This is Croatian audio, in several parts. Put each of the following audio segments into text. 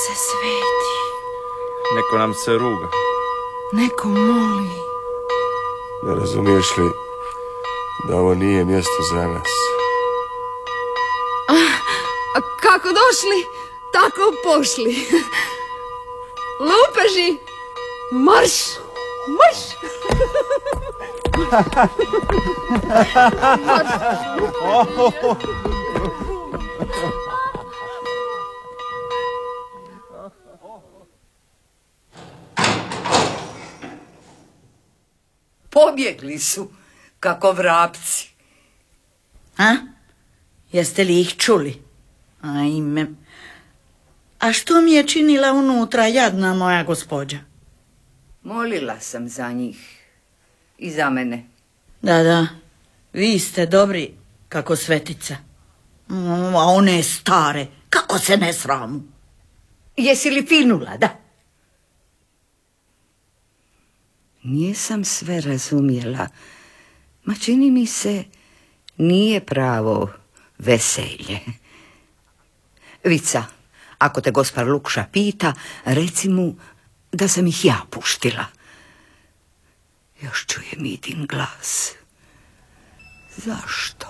se sveti. Neko nam se ruga. Neko moli. Ne razumiješ li da ovo nije mjesto za nas? A kako došli, tako pošli. Lupeži, marš, marš. Pobjegli su, kako vrapci. A? Jeste li ih čuli? Ajme. A što mi je činila unutra jadna moja gospođa? Molila sam za njih i za mene. Da, vi ste dobri kako svetica. A one stare, kako se ne sramu. Jesi li pinula, da? Nisam sve razumjela. Ma čini mi se, nije pravo veselje. Vica, ako te gospar Lukša pita, reci mu da sam ih ja puštila. Još čujem Idin glas. Zašto?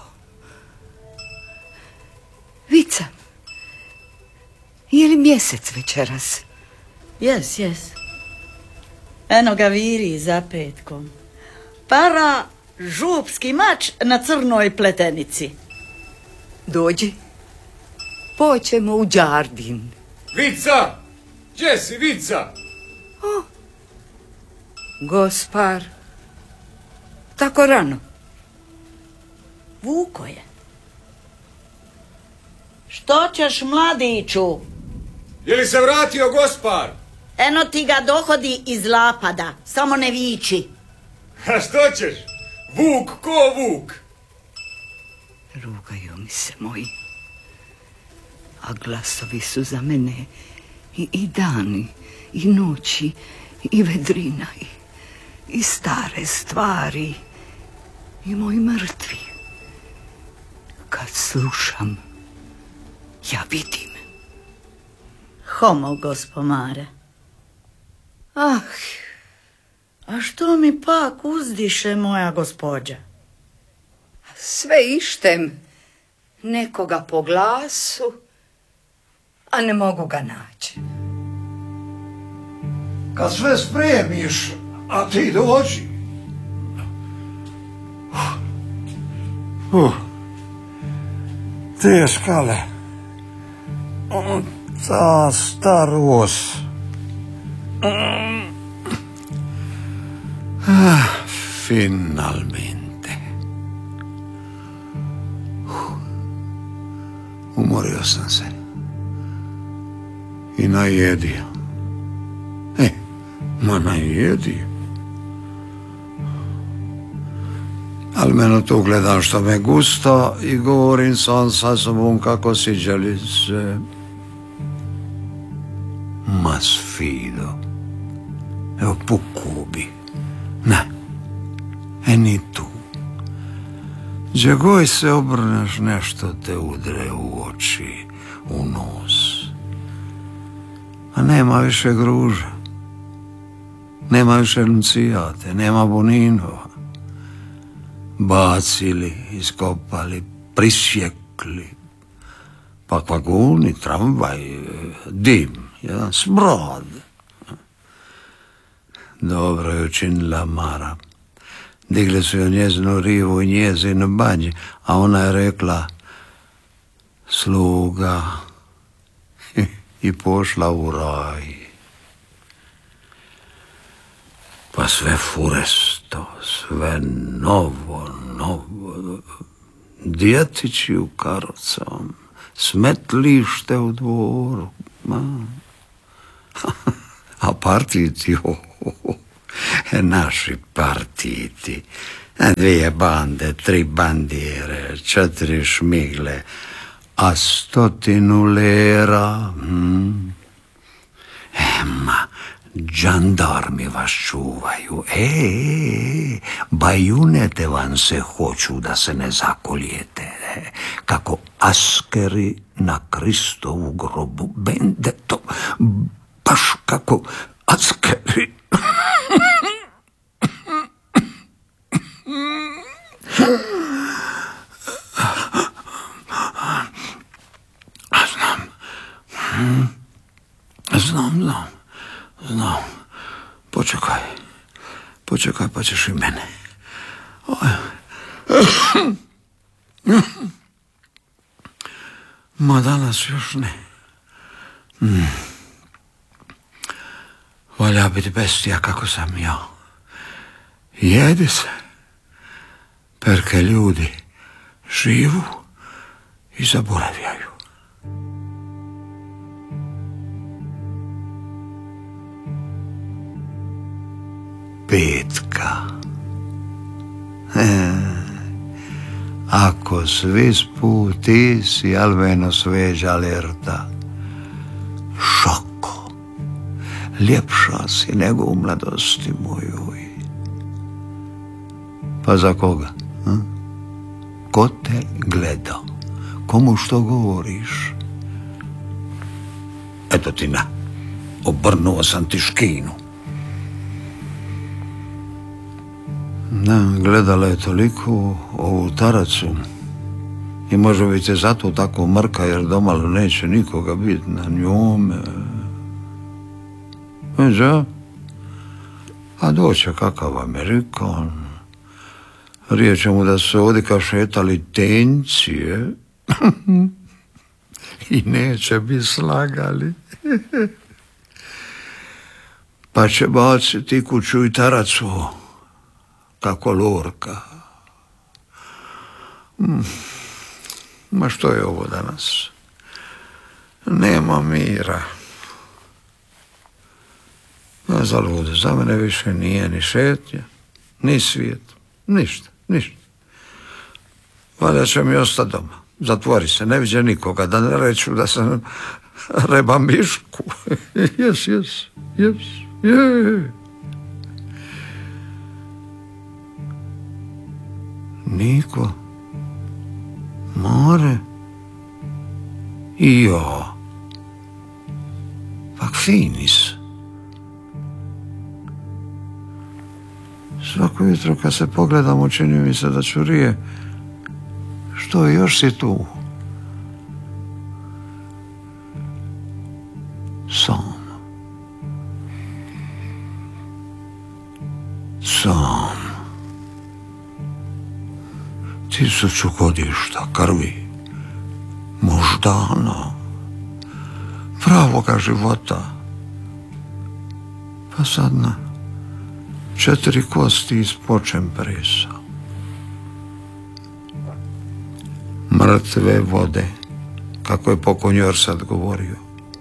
Vica, je li mjesec večeras? Jes. Eno ga viri za petkom. Para župski mač na crnoj pletenici. Dođi. Poćemo u đardin. Vica! Gdje si, Vica? Gospar. Tako rano. Vuko je. Što ćeš, mladiću? Je li se vratio gospar? Eno ti ga dohodi iz lapada, samo ne viči. A što ćeš? Vuk ko vuk? Rugaju mi se moji. A glasovi su za mene i dani, i noći, i vedrina, i stare stvari, i moji mrtvi. Kad slušam, ja vidim. Homo, gospomare. Ah, A što mi pak uzdiše moja gospođa? sve ištem nekoga po glasu, a ne mogu ga naći. Kad sve spremiš, a ti dođi. Te skale. Ta starost. Finalmente. Umorio sam se. I najedio. Najedio. Ali meno tu gledam što me gusto i govorim sam sa sobom kako siđe li se. Ma sfido. Evo pokubi. Ne. Ni tu. Gdje god se obrneš nešto te udre u oči, u nos. A nema više gruža. Nema više Nuncijate, nema Boninova. Bacili, iskopali, prisjekli. Pa vagoni, tramvaj, dim, jedan smrad. Dobro je učinila Mara. Digli su joj njezinu rivu i njezinu banji, a ona je rekla sluga i pošla u raj. Pa sve furesto, sve novo, djetići u karocom, smetlište u dvoru. A partiti, naši partiti, 2 bande, 3 bandire, 4 šmigle, a 100 lera. Ma, džandarmi vas čuvaju. Bajunete vam se hoću da se ne zakoljete. Kako askeri na Kristovu grobu. Bendeto, baš kako askeri. Znam. Počekaj, pa ćeš i mene. Ma danas još ne. Valja biti bestija kako sam ja. Jedi se. Perke ljudi živu i zaboravljaju. Petka. Ako svi spu, ti si almeno sveđa alerta. Šoko. Ljepša si nego u mladosti mojoj. Pa za koga? Ko te gleda? Komu što govoriš? Eto ti na. Obrnuo sam ti škinu. Gledala je toliko ovu taracu i može biti zato tako mrka jer domalo neće nikoga biti na njome. A doće kakav Amerikan. Riječe mu da se odika šetali tencije i neće bi slagali. Pa će baciti kuću i taracu kako lorka. Ma što je ovo danas? Nema mira. Zalude, za mene više nije ni šetnja, ni svijet, ništa. Valjda će mi ostati doma. Zatvori se, ne viđe nikoga, da ne reću da sam reba mišku. Yes. Niko, more i ja. Pak finis. Svako jutro kad se pogledam učini mi se da čurije. Što još si tu? Sam. Sam. 1000 godišta krvi, moždana, pravoga života. Pa sad na 4 kosti iz počempresa. Mrtve vode, kako je pokojni sad govorio.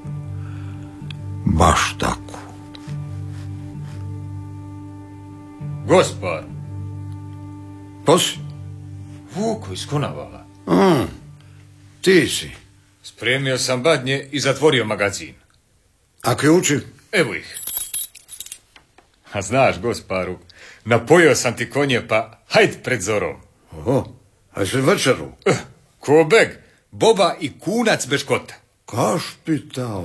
Baš tako. Gospar. Posi? Vuko iz Konavala. Ti si. Spremio sam badnje i zatvorio magazin. A ključi? Evo ih. A znaš, Gosparu, napojio sam ti konje, pa hajd pred zorom. A si večeru? Ko beg, boba i kunac beškota. Kašpita,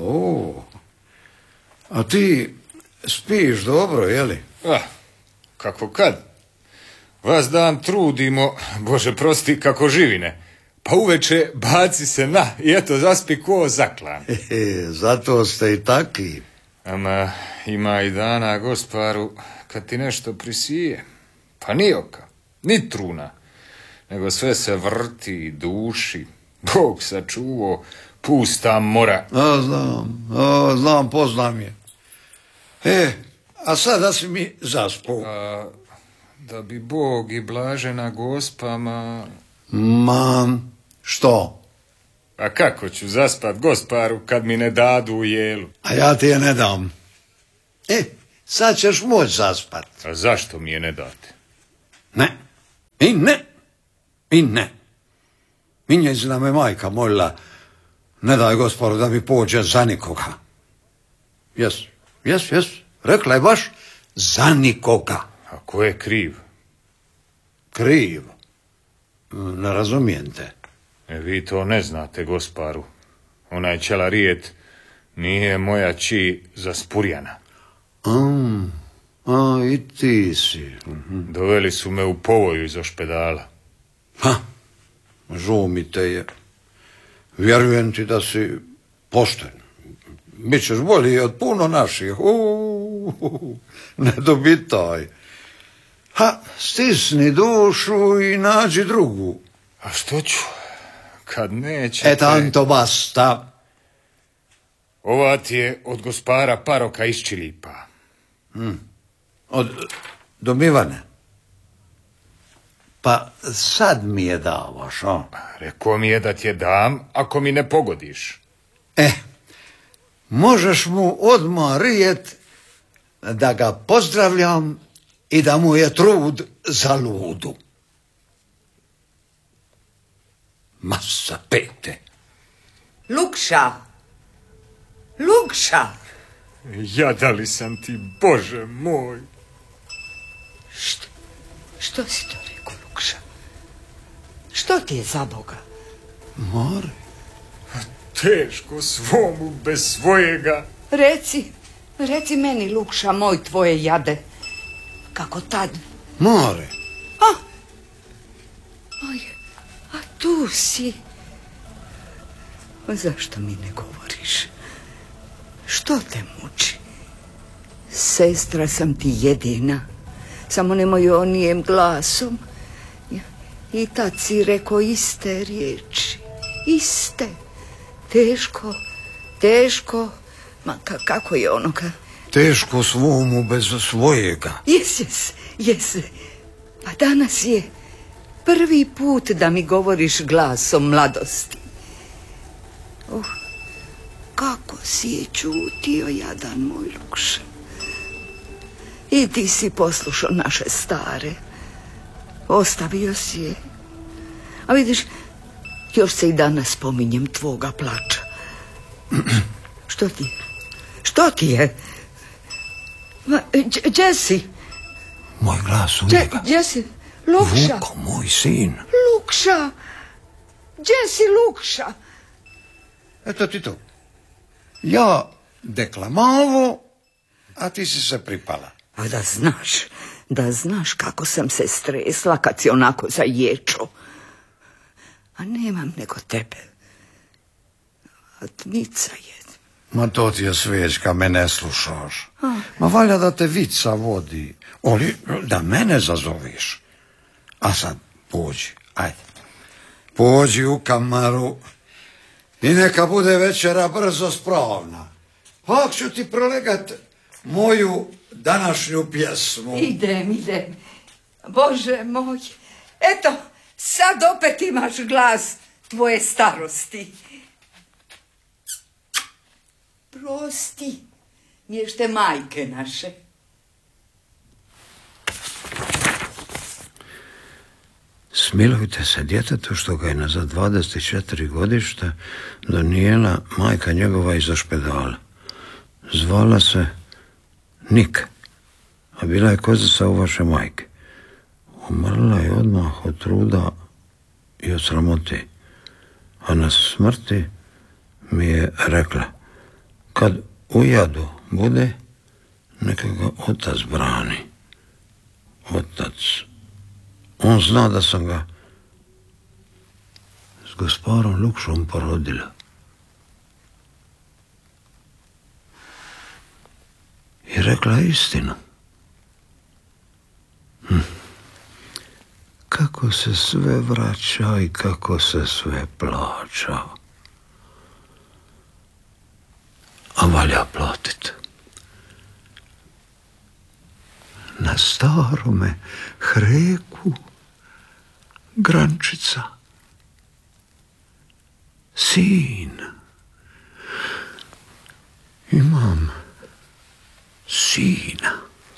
A ti spiš dobro, jeli? Kako kad? Vas dan trudimo, Bože prosti, kako živine. Pa uveče baci se na i eto zaspi ko zaklan. Zato ste i taki. Ama ima i dana, Gosparu, kad ti nešto prisije. Pa ni oka, ni truna, nego sve se vrti i duši. Bog sačuvo, pusta mora. Znam, poznam je. A sad da si mi zaspao. Da bi Bog i blažena Gospama... Što? A kako ću zaspat, Gosparu, kad mi ne dadu u jelu? A ja ti je ne dam. Sad ćeš moći zaspat. A zašto mi je ne date? Ne. I njezina me majka molila, ne daj Gospodu da mi pođe za nikoga. Jes. Rekla je baš za nikoga. A ko je kriv? Kriv? Ne razumijem te. Vi to ne znate, Gosparu. Onaj ćelarijet Nije moja či za Spurjana. I ti si. Doveli su me u povoju iz ošpedala. Žao mi te je. Vjerujem ti da si pošten. Bićeš bolji od puno naših. Ne dobitaj. Stisni dušu i nađi drugu. A što ću? Kad neće... Tanto basta. Ova ti je od gospara Paroka iz Čilipa. Od Domivane. Pa sad mi je davaš, a? Rekao mi je da ti je dam ako mi ne pogodiš. Možeš mu odmah rijet da ga pozdravljam i da mu je trud za ludu. Masa pete. Lukša! Lukša! Jadali sam ti, Bože moj. Što si to rekao, Lukša? Što ti je za Boga? More. Teško svomu bez svojega. Reci meni, Lukša, moj, tvoje jade. Kako tad? More. A tu si. Zašto mi ne govoriš? Što te muči? Sestra sam ti jedina. Samo nemoj onijem glasom. I tad si rekao iste riječi. Iste. Teško. Ma kako je onoga? Teško svomu bez svojega. Jes. Pa danas je prvi put da mi govoriš glasom mladosti. Kako si je čutio, jadan moj Lukša. I ti si poslušao naše stare. Ostavio si je. A vidiš, još se i danas spominjem tvoga plača. Što ti je? Gdje si? Moj glas u njega. Gdje si? Lukša. Vuko, moj sin. Lukša. Gdje si, Lukša? Eto ti to. Ja deklamavo, a ti si se pripala. A da znaš kako sam se stresla kad si onako zaječo. A nemam nego tebe. A Vica je. Ma to ti je svećka, me ne slušaš. Ma valja da te Vica vodi. Oli, da mene zazoviš. A sad, pođi, ajde. Pođi u kamaru i neka bude večera brzo spravna. Pak ću ti prolegat moju današnju pjesmu. Idem. Bože moj. Eto, sad opet imaš glas tvoje starosti. Prosti, mješte majke naše. Smilujte se djetetu što ga je nazad 24 godišta donijela majka njegova iz ošpedala. Zvala se Nik, a bila je kozica u vaše majke. Umrla je odmah od truda i od sramote, a na smrti mi je rekla: kad u jadu bude, neka ga otac brani. Otac. On zna da sam ga s gosparom Lukšom porodila. I rekla istinu. Kako se sve vraća i kako se sve plaća. A valja platit. Na starome hreku grančica. Sin. Imam sina.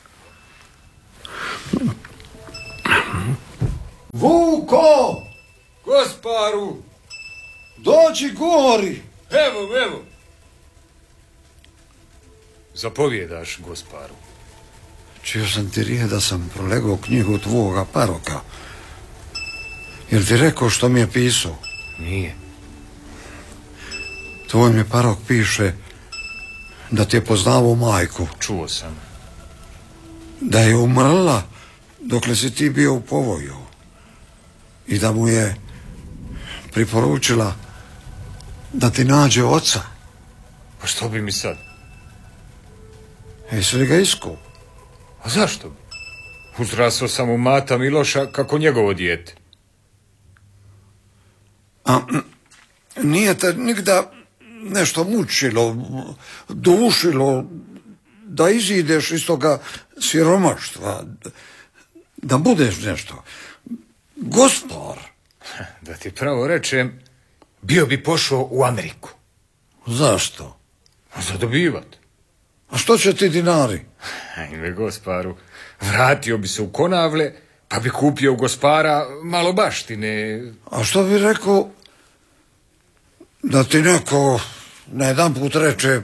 Vuko! Gosparu! Dođi gori! Evo. Zapovjedaš, gosparu. Čio sam ti rije da sam prolegao knjigu tvoga Paroka. Jel ti rekao što mi je pisao? Nije. Tvoj mi Parok piše da ti je poznavao majku, Čuo sam. da je umrla dokle si ti bio u povoju i da mu je preporučila da ti nađe oca. Pa što bi mi sad? Jesi li ga iskuo? A zašto bi? Uzrasao sam u Mata Miloša kako njegovo dijete. A nije te nigda nešto mučilo, dušilo, da izideš iz toga siromaštva, da budeš nešto. Gospar. Da ti pravo rečem, bio bi pošao u Ameriku. Zašto? Za dobivat. A što će ti dinari? Ajme, Gosparu, vratio bi se u Konavle, pa bi kupio u Gospara malo baštine. A što bi rekao da ti neko na jedan put reče: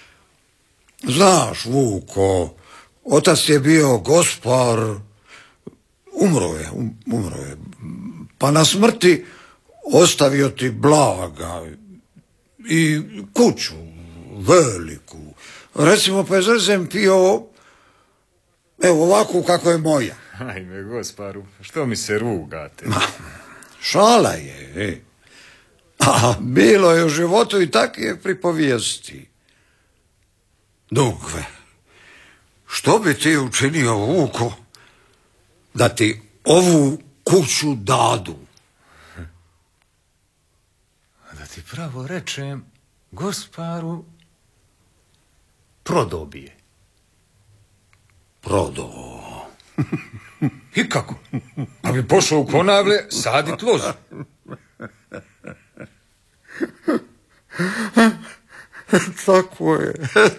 znaš, Vuko, otac ti je bio Gospar, umro je, pa na smrti ostavio ti blaga i kuću veliku. Recimo, pa je zrezem pio evo ovako kako je moja. Ajme, Gosparu, što mi se rugate? Šala je. A bilo je u životu i takve pripovijesti. Dugve, što bi ti učinio, Vuko, da ti ovu kuću dadu? Da ti pravo rečem, Gosparu, prodao bi je. Prodao. I kako? Pa bi pošao u Konavle sadit lozu. Tako je.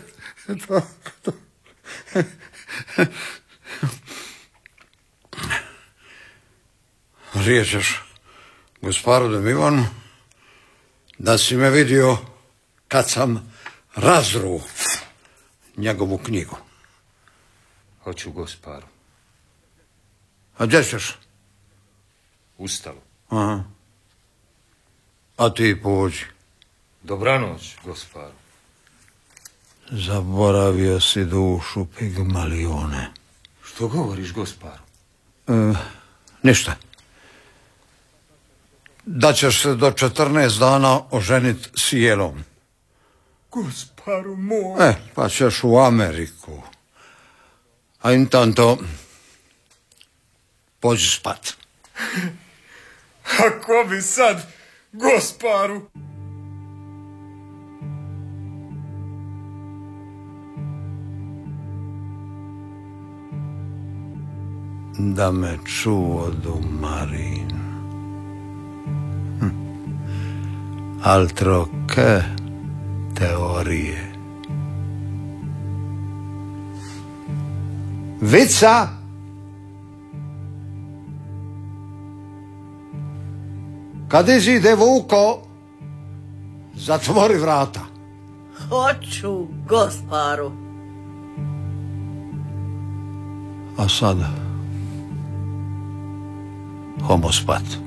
Riječeš Gospodu Ivanu da si me vidio kad sam razruo njegovu knjigu. Hoću, Gosparu. A gdje ćeš? Ustalo. Aha. A ti pođi. Dobranoć, Gosparu. Zaboravio si dušu Pigmalione. Što govoriš, Gosparu? Ništa. Da ćeš se do 14 dana oženit s Jelom. Gosparu moj. Pa ćeš u Ameriku. A intanto pođi spat. A ko bi sad, Gosparu? Da me čuo do Marin. Altro che teorije. Vica! Kad izide Vuko, zatvori vrata. Hoću, Gosparu. A sada, homo spat.